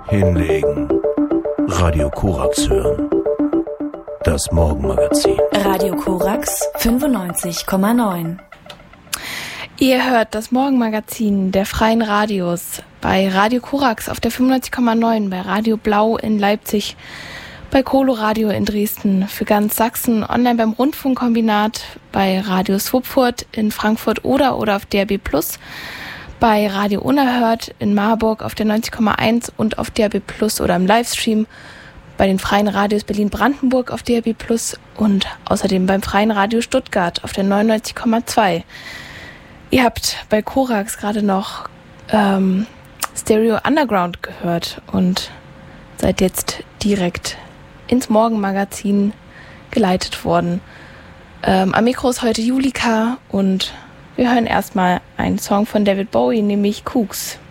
Hinlegen. Radio Korax hören. Das Morgenmagazin. Radio Korax 95,9. Ihr hört das Morgenmagazin der Freien Radios bei Radio Korax auf der 95,9, bei Radio Blau in Leipzig, bei Coloradio in Dresden, für ganz Sachsen, online beim Rundfunkkombinat, bei Radio Swupfurt in Frankfurt oder auf DRB+, bei Radio Unerhört in Marburg auf der 90,1 und auf DRB+ oder im Livestream, bei den Freien Radios Berlin-Brandenburg auf DRB+ und außerdem beim Freien Radio Stuttgart auf der 99,2. Ihr habt bei Korax gerade noch Stereo Underground gehört und seid jetzt direkt ins Morgenmagazin geleitet worden. Am Mikro ist heute Julika und wir hören erstmal einen Song von David Bowie, nämlich Kooks.